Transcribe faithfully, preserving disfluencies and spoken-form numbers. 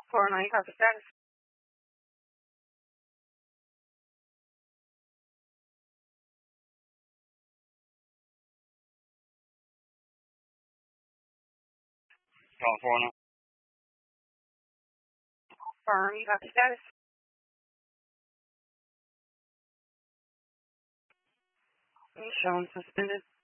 four nine, copy status. California. Firm, copy status. Showing suspended.